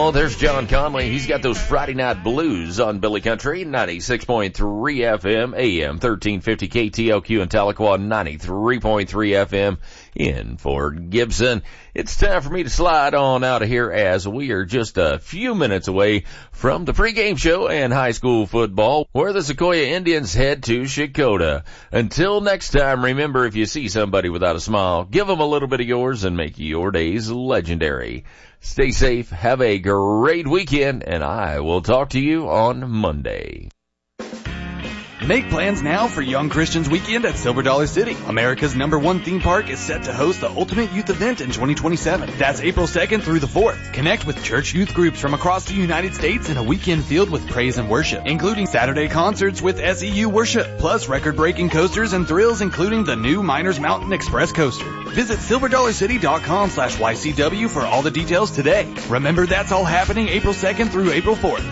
Oh, there's John Conley. He's got those Friday night blues on Billy Country, 96.3 FM, AM 1350 KTLQ in Tahlequah, 93.3 FM in Fort Gibson. It's time for me to slide on out of here as we are just a few minutes away from the pregame show and high school football where the Sequoia Indians head to Shakota. Until next time, remember, if you see somebody without a smile, give them a little bit of yours and make your days legendary. Stay safe, have a great weekend, and I will talk to you on Monday. Make plans now for Young Christians Weekend at Silver Dollar City. America's #1 theme park is set to host the ultimate youth event in 2027. That's April 2nd through the 4th. Connect with church youth groups from across the United States in a weekend filled with praise and worship, including Saturday concerts with SEU worship, plus record-breaking coasters and thrills, including the new Miners Mountain Express coaster. Visit silverdollarcity.com/YCW for all the details today. Remember, that's all happening April 2nd through April 4th.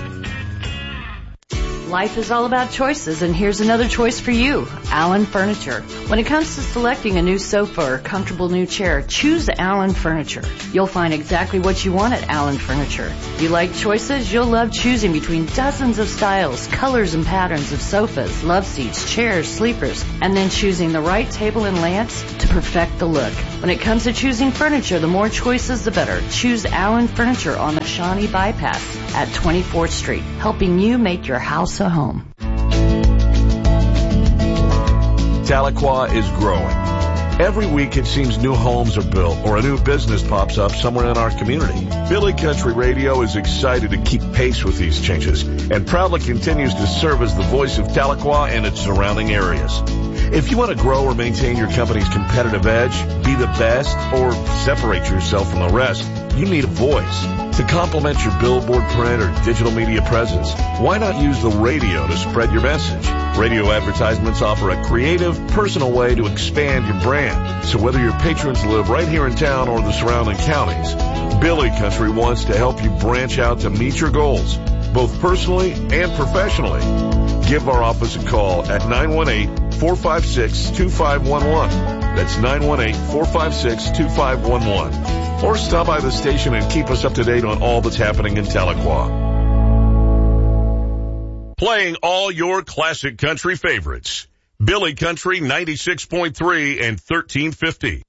Life is all about choices, and here's another choice for you, Allen Furniture. When it comes to selecting a new sofa or comfortable new chair, choose Allen Furniture. You'll find exactly what you want at Allen Furniture. You like choices? You'll love choosing between dozens of styles, colors, and patterns of sofas, love seats, chairs, sleepers, and then choosing the right table and lamps to perfect the look. When it comes to choosing furniture, the more choices, the better. Choose Allen Furniture on the Shawnee Bypass at 24th Street, helping you make your house a home. Tahlequah is growing. Every week it seems new homes are built or a new business pops up somewhere in our community. Billy Country Radio is excited to keep pace with these changes and proudly continues to serve as the voice of Tahlequah and its surrounding areas. If you want to grow or maintain your company's competitive edge, be the best, or separate yourself from the rest, you need a voice. To complement your billboard, print, or digital media presence, why not use the radio to spread your message? Radio advertisements offer a creative, personal way to expand your brand. So whether your patrons live right here in town or the surrounding counties, Billy Country wants to help you branch out to meet your goals, both personally and professionally. Give our office a call at 918-456-2511. That's 918-456-2511. Or stop by the station and keep us up to date on all that's happening in Tahlequah. Playing all your classic country favorites. Billy Country 96.3 and 1350.